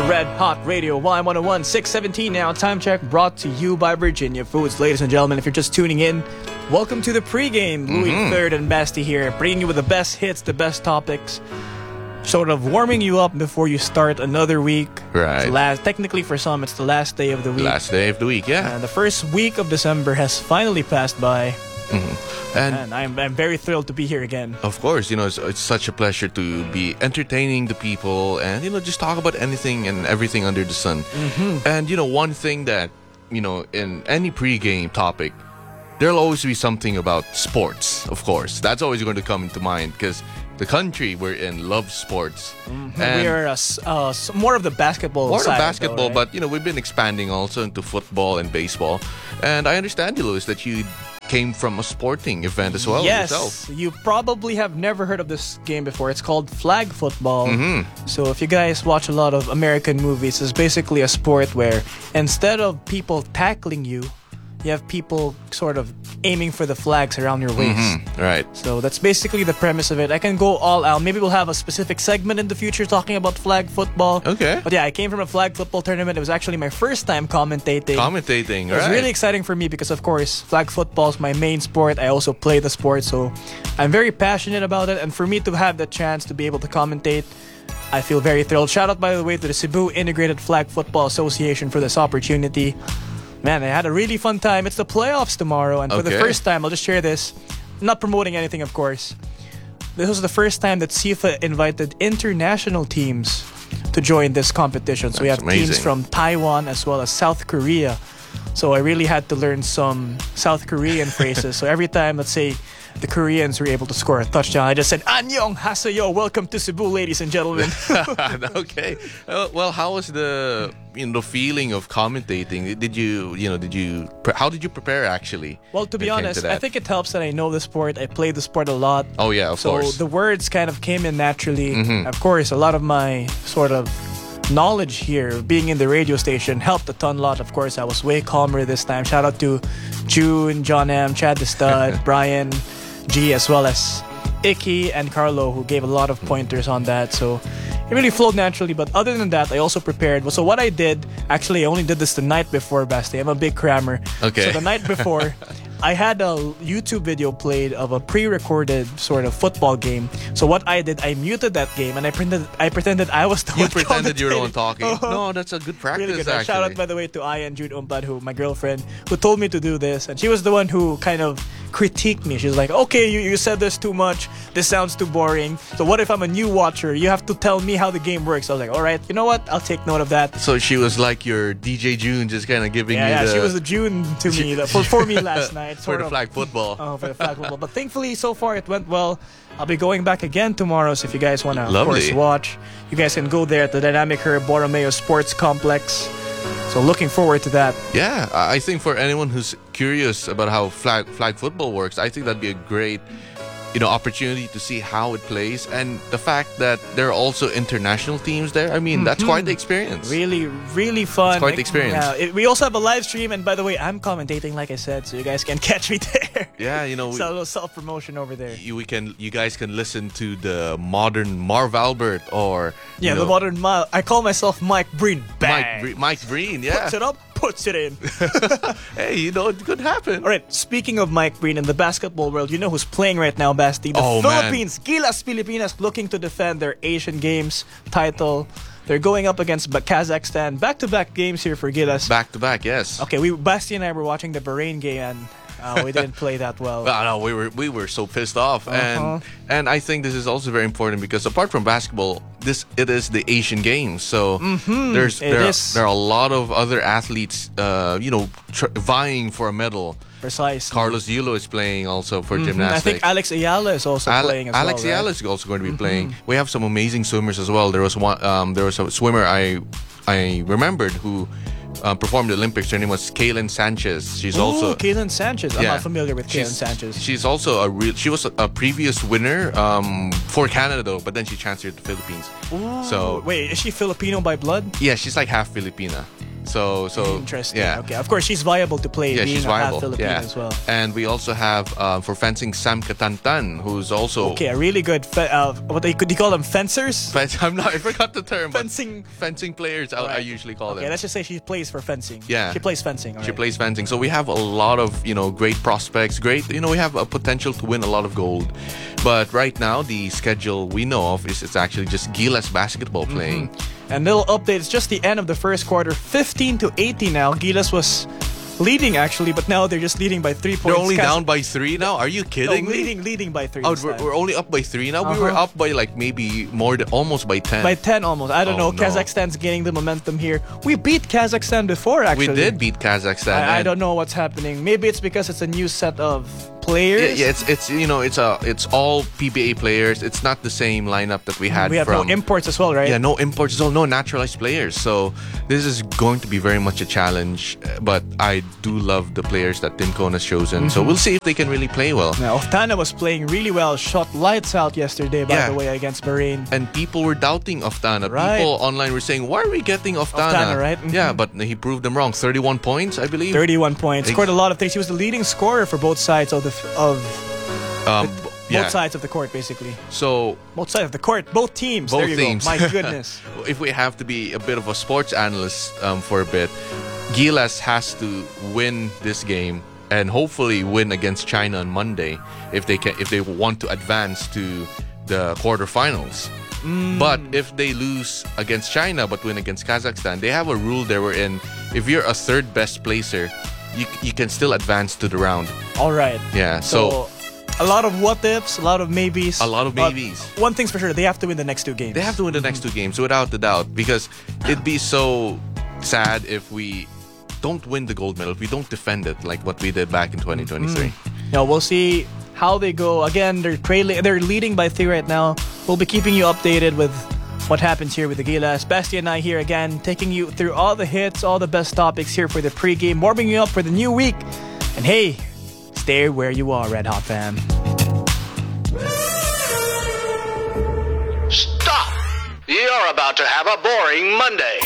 Red Hot Radio Y101 617 now. Time check brought to you by Virginia Foods. Ladies and gentlemen, if you're just tuning in, welcome to the pregame. Louis III and Basti here, bringing you with the best hits, the best topics, sort of warming you up before you start another week. Right. Technically, for some, it's the last day of the week. Last day of the week, yeah. And the first week of December has finally passed by. And I'm very thrilled to be here again. Of course, it's such a pleasure to be entertaining the people and, just talk about anything and everything under the sun. And, one thing that, in any pregame topic, there'll always be something about sports, of course. That's always going to come into mind because the country we're in loves sports. And we are more of the basketball More side, of basketball, though, right? but, we've been expanding also into football and baseball. And I understand, Louis, that you came from a sporting event as well yourself. You probably have never heard of this game before. It's called flag football. So if you guys watch a lot of American movies, it's basically a sport where instead of people tackling you, you have people sort of aiming for the flags around your waist. Right. So that's basically the premise of it. I can go all out. Maybe we'll have a specific segment in the future talking about flag football. Okay. But yeah, I came from a flag football tournament. It was actually my first time commentating. Commentating, It was really exciting for me because, of course, flag football is my main sport. I also play the sport, so I'm very passionate about it. And for me to have the chance to be able to commentate, I feel very thrilled. Shout out, by the way, to the Cebu Integrated Flag Football Association for this opportunity. Man, I had a really fun time. It's the playoffs tomorrow, and for the first time, I'll just share this. I'm not promoting anything, of course. This was the first time that CIFA invited international teams to join this competition. So we have teams from Taiwan as well as South Korea. So I really had to learn some South Korean phrases. So every time, let's say, the Koreans were able to score a touchdown, I just said, "Annyeong haseyo, welcome to Cebu, ladies and gentlemen." Okay. Well, how was the feeling of commentating? How did you prepare actually? Well, to be honest, I think it helps that I know the sport. I play the sport a lot. Oh yeah, of course. So the words kind of came in naturally. Of course, a lot of my sort of knowledge here, being in the radio station, helped a lot. Of course, I was way calmer this time. Shout out to June, John M, Chad the Stud, Brian G, as well as Icky and Carlo, who gave a lot of pointers on that. So it really flowed naturally. But other than that, I also prepared. So what I did, actually, I only did this the night before, Basti. I'm a big crammer. Okay. So the night before, I had a YouTube video played of a pre-recorded sort of football game. So what I did, I muted that game and I pretended I was the one. You pretended you were the one talking. No, that's a good practice. Really good. Actually. Shout out, by the way, to Ayan Jude Umpad, my girlfriend, who told me to do this, and she was the one who kind of critiqued me. She was like, "Okay, you said this too much. This sounds too boring. So what if I'm a new watcher? You have to tell me how the game works." I was like, "All right, you know what? I'll take note of that." So she was like your DJ June, just kind of giving you she was the June to me for me last night. For the flag football. Oh, for the flag football. But thankfully, so far it went well. I'll be going back again tomorrow, so if you guys want to, of course, watch, you guys can go there at the Dynamic Herb Borromeo Sports Complex. So looking forward to that. Yeah, I think for anyone who's curious about how flag football works, I think that'd be a great opportunity to see how it plays, and the fact that there are also international teams there. I mean, that's quite the experience. Really, really fun. It's quite the experience. We also have a live stream, and by the way, I'm commentating, like I said, so you guys can catch me there. Yeah, so a little self-promotion over there. You guys can listen to the modern Marv Albert or the modern I call myself Mike Breen. Bang. Mike Breen. Yeah. Puts it up. Puts it in. Hey, it could happen. All right, speaking of Mike Breen in the basketball world, you know who's playing right now, Basti? The Philippines. Man. Gilas Pilipinas looking to defend their Asian Games title. They're going up against Kazakhstan. Back-to-back games here for Gilas. Back-to-back, yes. Okay, Basti and I were watching the Bahrain game, and we didn't play that well. No, we were so pissed off, and I think this is also very important because apart from basketball, it is the Asian Games, so there are a lot of other athletes, vying for a medal. Precisely. Carlos Yulo is playing also for gymnastics. I think Alex Ayala is also playing as Alex Ayala is also going to be playing. We have some amazing swimmers as well. There was a swimmer I remembered who performed the Olympics. Her name was Kaylin Sanchez. She's also Kaylin Sanchez. I'm not familiar with Kaylin Sanchez. She's also she was a previous winner for Canada though, but then she transferred to the Philippines. Ooh, so wait, is she Filipino by blood? Yeah, she's like half Filipina. So Interesting. yeah. Okay. Of course, she's viable to play. Yeah, being she's a half viable. Filipino Yeah. as well. And we also have for fencing Sam Katantan, who's also Okay, a really good. What do you call them? Fencers. I forgot the term. but Fencing. fencing players. I Alright. usually call Okay, them. let's just say she plays for fencing. Yeah. She plays fencing. She alright. plays fencing. So we have a lot of, great prospects. Great, we have a potential to win a lot of gold. But right now, the schedule we know of is it's actually just Gilas basketball playing. And little update, it's just the end of the first quarter, 15-18 now. Gilas was leading actually, but now they're just leading by 3 points. They're only Kaz- down by 3 now? Are you No, kidding me? leading by 3. Oh, this time. we're only up by 3 now? We were Uh-huh. up by like maybe more than almost by 10. By 10 almost. I don't Oh, know. no. Kazakhstan's gaining the momentum here. We beat Kazakhstan before We actually. did beat Kazakhstan. I and- don't know what's happening. Maybe it's because it's a new set of players. Yeah, it's all PBA players. It's not the same lineup that we had We have from no imports as well, right? Yeah, no imports, no naturalized players. So this is going to be very much a challenge. But I do love the players that Tim Cohn has chosen. So we'll see if they can really play well. Now, Oftana was playing really well. Shot lights out yesterday, by Yeah. the way, against Bahrain. And people were doubting Oftana. Right. People online were saying, "Why are we getting Oftana?" Oftana, right? Mhm. Yeah, but he proved them wrong. 31 points, I believe. 31 points. Scored a lot of things. He was the leading scorer for both sides of Yeah. both sides of the court, basically. So Both sides of the court. Both teams. Both there you teams. go. My goodness. if we have to be a bit of a sports analyst for a bit, Gilas has to win this game and hopefully win against China on Monday if they want to advance to the quarterfinals. But if they lose against China but win against Kazakhstan, they have a rule there wherein if you're a third best placer, you can still advance to the round. All right. Yeah, so a lot of what ifs, a lot of maybes. a lot of But maybes. one thing's for sure, they have to win the next 2 games. They have to win the next 2 games without a doubt, because it'd be so sad if we don't win the gold medal, if we don't defend it like what we did back in 2023. Now we'll see how they go. Again, they're leading by 3 right now. We'll be keeping you updated with what happens here with the Gilas. Basti and I here again, taking you through all the hits, all the best topics here for the pregame, warming you up for the new week. And hey, stay where you are, Red Hot fam. Stop! You're about to have a boring Monday.